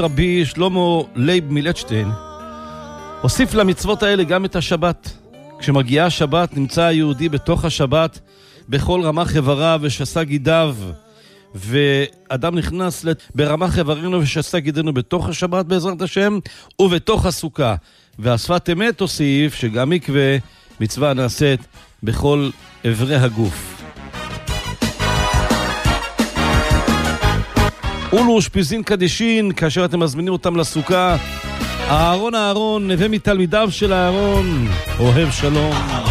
רבי שלמה לייב מילטשטיין הוסיף למצוות האלה גם את השבת. כשמגיעה השבת נמצא היהודי בתוך השבת בכל רמ"ח איבריו ושס"ה גידיו, ואדם נכנס ברמ"ח איברינו ושס"ה גידינו בתוך השבת בעזרת השם ובתוך הסוכה. והשפת אמת תוסיף שגם מקווה מצווה נעשית בכל איברי הגוף. אולו אושפיזין קדישין, כאשר אתם מזמינים אותם לסוכה, אהרון נווה מתלמידיו של אהרון, אוהב שלום.